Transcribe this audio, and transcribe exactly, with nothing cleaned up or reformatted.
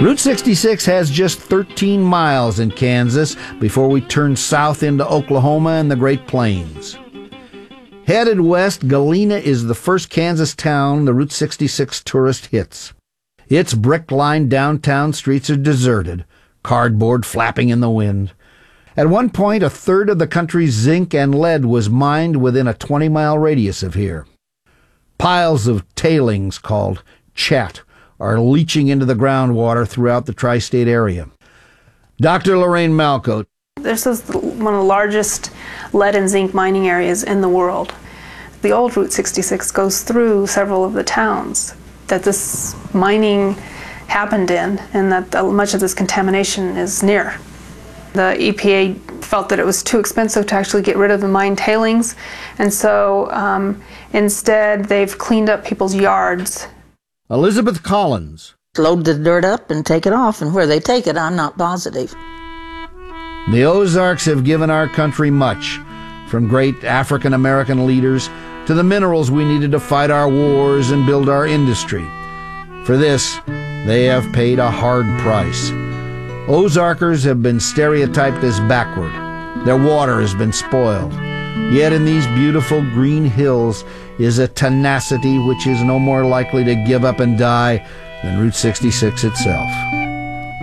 Route sixty-six has just thirteen miles in Kansas before we turn south into Oklahoma and the Great Plains. Headed west, Galena is the first Kansas town the Route sixty-six tourist hits. Its brick-lined downtown streets are deserted, cardboard flapping in the wind. At one point, a third of the country's zinc and lead was mined within a twenty-mile radius of here. Piles of tailings called chat are leaching into the groundwater throughout the tri-state area. Doctor Lorraine Malcote. This is one of the largest lead and zinc mining areas in the world. The old Route sixty-six goes through several of the towns that this mining happened in, and that much of this contamination is near. The E P A felt that it was too expensive to actually get rid of the mine tailings, and so um, instead they've cleaned up people's yards. Elizabeth Collins. Load the dirt up and take it off, and where they take it, I'm not positive. The Ozarks have given our country much, from great African-American leaders to the minerals we needed to fight our wars and build our industry. For this, they have paid a hard price. Ozarkers have been stereotyped as backward. Their water has been spoiled. Yet in these beautiful green hills is a tenacity which is no more likely to give up and die than Route sixty-six itself.